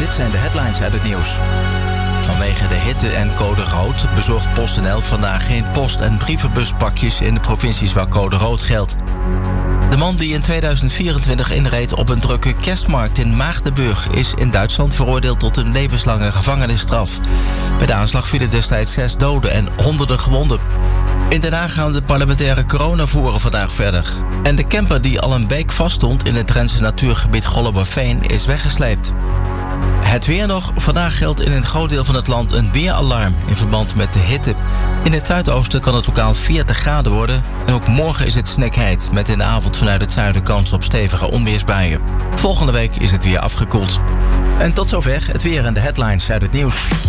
Dit zijn de headlines uit het nieuws. Vanwege de hitte en code rood bezorgt PostNL vandaag geen post- en brievenbuspakjes in de provincies waar code rood geldt. De man die in 2024 inreed op een drukke kerstmarkt in Maagdenburg is in Duitsland veroordeeld tot een levenslange gevangenisstraf. Bij de aanslag vielen destijds 6 doden en honderden gewonden. In Den Haag gaan de parlementaire coronavoeren vandaag verder. En de camper die al een week vaststond in het Drentse natuurgebied Golleberveen is weggesleept. Het weer nog. Vandaag geldt in een groot deel van het land een weeralarm in verband met de hitte. In het zuidoosten kan het lokaal 40 graden worden. En ook morgen is het snekheid, met in de avond vanuit het zuiden kans op stevige onweersbuien. Volgende week is het weer afgekoeld. En tot zover het weer en de headlines uit het nieuws.